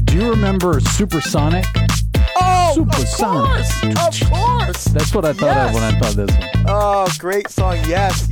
Do you remember Supersonic? Oh, Supersonic. Of course. That's what I thought of when I thought this one. Oh, great song. Yes.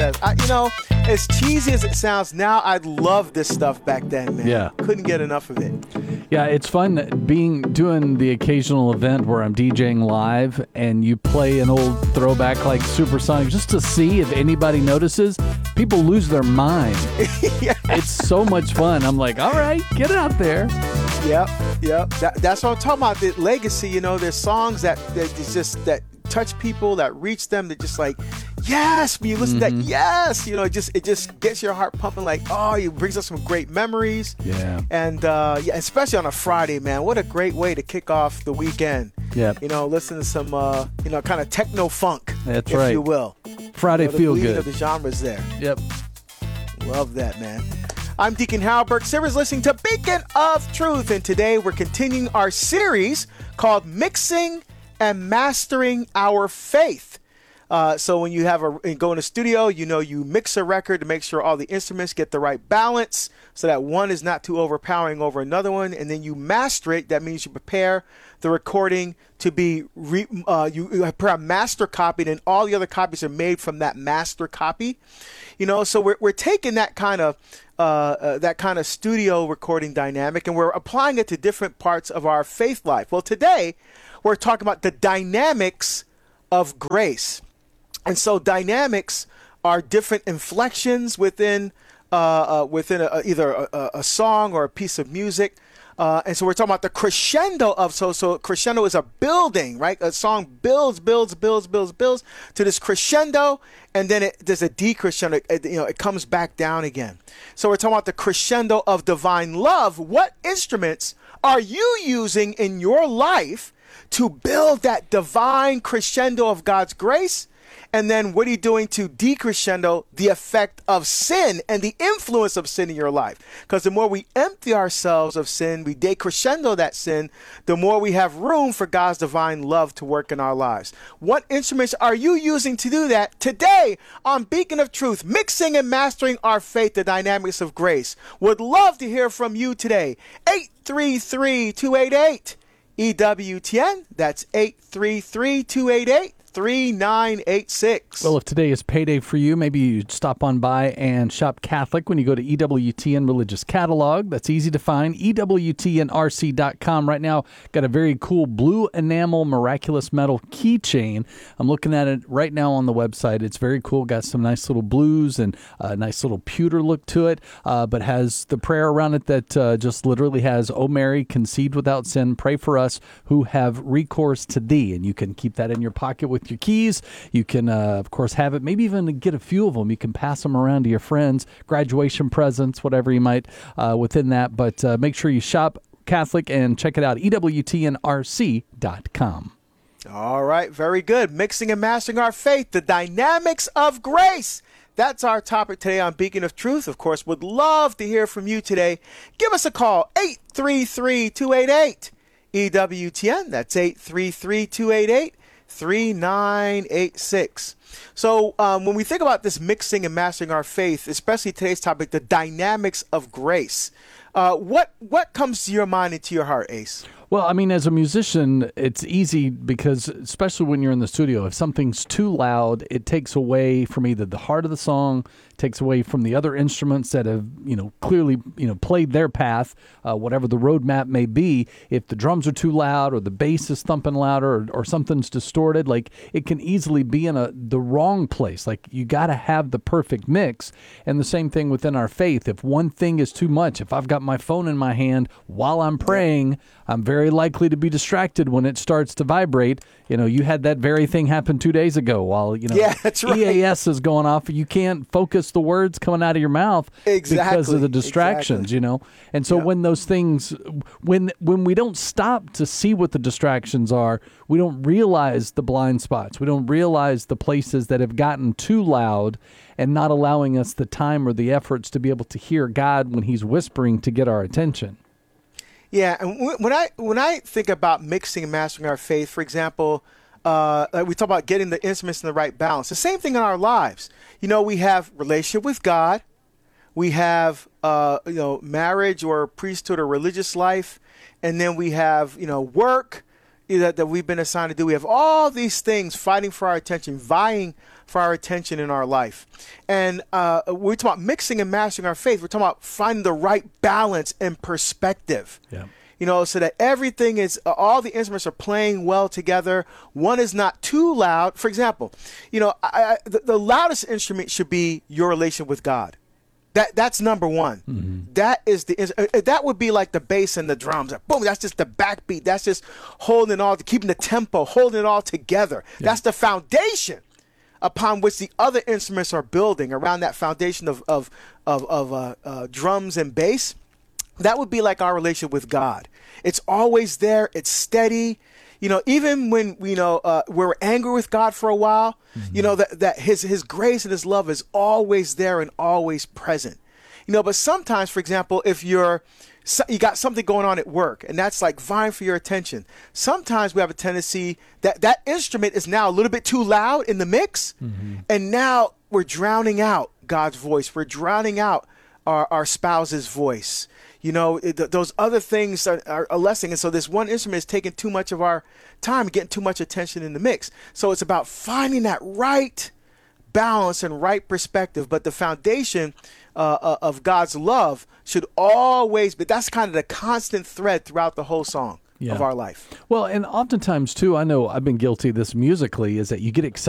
As cheesy as it sounds now, I loved this stuff back then, man. Yeah. Couldn't get enough of it. Yeah, it's fun doing the occasional event where I'm DJing live and you play an old throwback like Supersonic just to see if anybody notices. People lose their mind. Yeah. It's so much fun. I'm like, all right, get out there. Yep. That's what I'm talking about. The legacy, there's songs that touch people, that reach them, that just like, yes, when you listen to that, yes, it just gets your heart pumping like, oh, it brings us some great memories. Yeah. And especially on a Friday, man, what a great way to kick off the weekend. Yep. Listen to some, kind of techno funk, That's if right. you will. Friday the feel bleed good. of the genres there. Yep. Love that, man. I'm Deacon Halbert. Sarah's listening to Beacon of Truth, and today we're continuing our series called Mixing and Mastering Our Faith. So when you go in a studio, you mix a record to make sure all the instruments get the right balance so that one is not too overpowering over another one, and then you master it. That means you prepare the recording to be you prepare a master copy, and all the other copies are made from that master copy. So we're taking that kind of studio recording dynamic, and we're applying it to different parts of our faith life. Well, today we're talking about the dynamics of grace. And so dynamics are different inflections within either a song or a piece of music. And so we're talking about the crescendo of, so crescendo is a building, right? A song builds to this crescendo, and then there's a decrescendo, it comes back down again. So we're talking about the crescendo of divine love. What instruments are you using in your life to build that divine crescendo of God's grace? And then what are you doing to decrescendo the effect of sin and the influence of sin in your life? Because the more we empty ourselves of sin, we decrescendo that sin, the more we have room for God's divine love to work in our lives. What instruments are you using to do that? Today on Beacon of Truth, Mixing and Mastering Our Faith, the Dynamics of Grace. Would love to hear from you today. 833-288 EWTN. That's 833-288 3986. Well, if today is payday for you, maybe you stop on by and shop Catholic when you go to EWTN Religious Catalog. That's easy to find, EWTNRC.com. Right now, got a very cool blue enamel miraculous metal keychain. I'm looking at it right now on the website. It's very cool. Got some nice little blues and a nice little pewter look to it, but has the prayer around it that just literally has, "O Mary, conceived without sin, pray for us who have recourse to thee." And you can keep that in your pocket with your keys. You can, of course, have it, maybe even get a few of them. You can pass them around to your friends, graduation presents, whatever you might within that. But make sure you shop Catholic and check it out, EWTNRC.com. All right, very good. Mixing and Mastering Our Faith, the Dynamics of Grace. That's our topic today on Beacon of Truth. Of course, would love to hear from you today. Give us a call, 833-288 EWTN. That's 833-288 3986. So when we think about this mixing and mastering our faith, especially today's topic, the dynamics of grace, what comes to your mind and to your heart, Ace? Well, I mean, as a musician, it's easy because, especially when you're in the studio, if something's too loud, it takes away from either the heart of the song, takes away from the other instruments that have, clearly, played their path, whatever the roadmap may be. If the drums are too loud or the bass is thumping louder or something's distorted, like it can easily be in the wrong place. Like you got to have the perfect mix. And the same thing within our faith. If one thing is too much, if I've got my phone in my hand while I'm praying, I'm very likely to be distracted when it starts to vibrate. You had that very thing happen 2 days ago while, yeah, that's right. EAS is going off. You can't focus the words coming out of your mouth because of the distractions, And so when those things, when we don't stop to see what the distractions are, we don't realize the blind spots. We don't realize the places that have gotten too loud and not allowing us the time or the efforts to be able to hear God when he's whispering to get our attention. Yeah, and when I think about mixing and mastering our faith, for example, we talk about getting the instruments in the right balance. The same thing in our lives. We have relationship with God, we have marriage or priesthood or religious life, and then we have, work that we've been assigned to do. We have all these things fighting for our attention, vying for our attention in our life. And we're talking about mixing and mastering our faith. We're talking about finding the right balance and perspective. Yeah. So that everything is, all the instruments are playing well together. One is not too loud. For example, the loudest instrument should be your relation with God. That's number one. Mm-hmm. That would be like the bass and the drums. Like, boom, that's just the backbeat. That's just holding it all, keeping the tempo, holding it all together. Yeah. That's the foundation upon which the other instruments are building around that foundation of drums and bass. That would be like our relationship with God. It's always there. It's steady. Even when we're angry with God for a while, mm-hmm. that His grace and His love is always there and always present. But sometimes, for example, if you got something going on at work and that's like vying for your attention, sometimes we have a tendency that instrument is now a little bit too loud in the mix, mm-hmm. and now we're drowning out God's voice. We're drowning out our spouse's voice. Those other things are lessening. And so this one instrument is taking too much of our time, getting too much attention in the mix. So it's about finding that right balance and right perspective. But the foundation of God's love should always be, that's kind of the constant thread throughout the whole song of our life. Well, and oftentimes, too, I know I've been guilty of this musically, is that you get excited